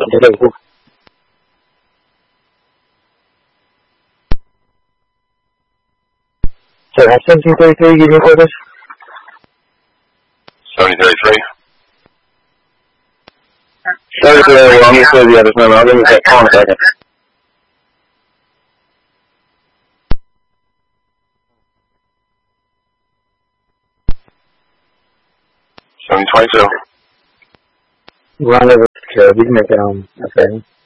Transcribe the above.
delay. So have 1733, give me a quarters. 7033. 7033, I'm going to say the other number. I'll give you that call in a second. $722. Run over to, we can make it, okay.